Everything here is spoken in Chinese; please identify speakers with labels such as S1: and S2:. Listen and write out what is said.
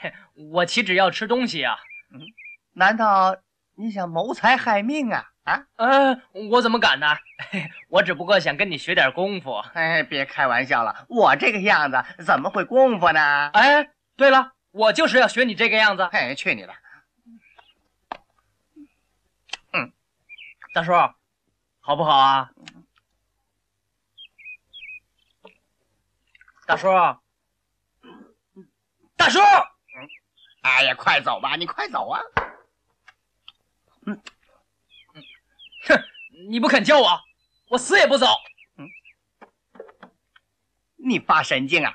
S1: 我岂止要吃东西啊？
S2: 难道你想谋财害命啊？啊？
S1: 我怎么敢呢？我只不过想跟你学点功夫。
S2: 哎，别开玩笑了，我这个样子怎么会功夫呢？
S1: 哎，对了，我就是要学你这个样子。
S2: 哎，去你的！
S1: 大叔，好不好啊？大叔，大叔！
S2: 哎呀，快走吧，你快走啊！
S1: 哼，你不肯教我，我死也不走。
S2: 你发神经啊！